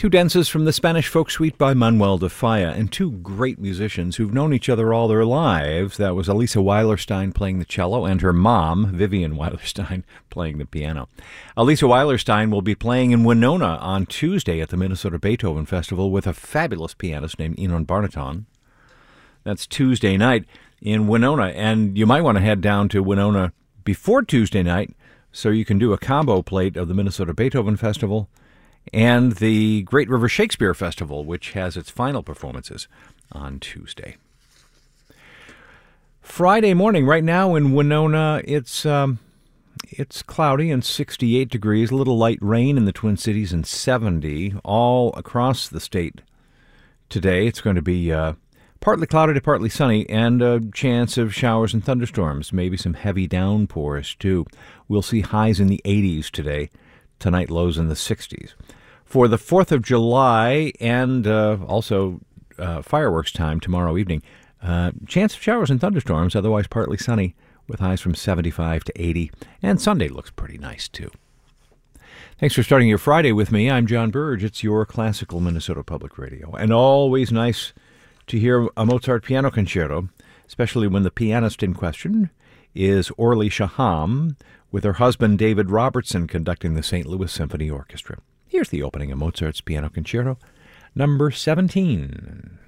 Two dances from the Spanish folk suite by Manuel de Falla, and two great musicians who've known each other all their lives. That was Elisa Weilerstein playing the cello and her mom, Vivian Weilerstein, playing the piano. Elisa Weilerstein will be playing in Winona on Tuesday at the Minnesota Beethoven Festival with a fabulous pianist named Enon Barnaton. That's Tuesday night in Winona, and you might want to head down to Winona before Tuesday night so you can do a combo plate of the Minnesota Beethoven Festival and the Great River Shakespeare Festival, which has its final performances on Tuesday. Friday morning, right now in Winona, it's cloudy and 68 degrees, a little light rain in the Twin Cities and 70 all across the state today. It's going to be partly cloudy to partly sunny, and a chance of showers and thunderstorms, maybe some heavy downpours too. We'll see highs in the 80s today. Tonight, lows in the 60s. For the 4th of July and also fireworks time tomorrow evening, chance of showers and thunderstorms, otherwise partly sunny, with highs from 75 to 80. And Sunday looks pretty nice, too. Thanks for starting your Friday with me. I'm John Burge. It's your Classical Minnesota Public Radio. And always nice to hear a Mozart piano concerto, especially when the pianist in question is Orly Shaham, with her husband David Robertson conducting the St. Louis Symphony Orchestra. Here's the opening of Mozart's Piano Concerto, number 17.